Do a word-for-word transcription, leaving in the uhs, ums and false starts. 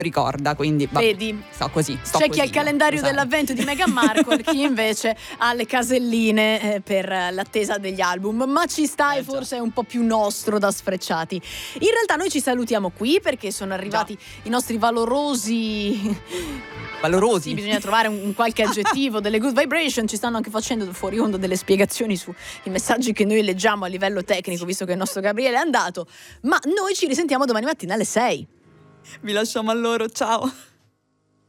ricorda, quindi vabbè, vedi, sto così sto c'è così, chi ha il calendario esatto. dell'avvento di Meghan Markle, chi invece ha le caselline eh, per l'attesa degli album, ma ci sta, Eh, e già. forse è un po' più nostro da sfrecciati. In realtà noi ci salutiamo qui perché sono arrivati i nostri valorosi valorosi. sì, bisogna trovare un, un qualche aggettivo, delle good vibration. Ci stanno anche facendo fuori onda delle spiegazioni sui messaggi che noi leggiamo a livello tecnico, visto che il nostro Gabriele è andato, ma noi ci risentiamo domani mattina alle sei. Vi lasciamo a loro, ciao.